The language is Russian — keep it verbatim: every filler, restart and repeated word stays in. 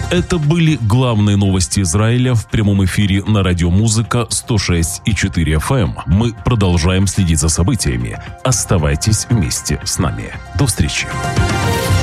Это были главные новости Израиля в прямом эфире на радио Музыка сто шесть и четыре эф эм. Мы продолжаем следить за событиями. Оставайтесь вместе с нами. До встречи.